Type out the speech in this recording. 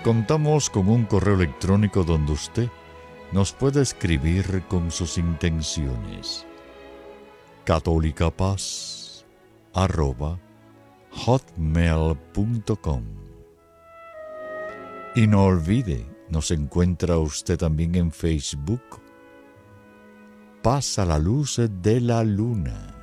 Contamos con un correo electrónico donde usted nos puede escribir con sus intenciones. catolicapaz@hotmail.com. Y no olvide, nos encuentra usted también en Facebook. Paz a la luz de la luna.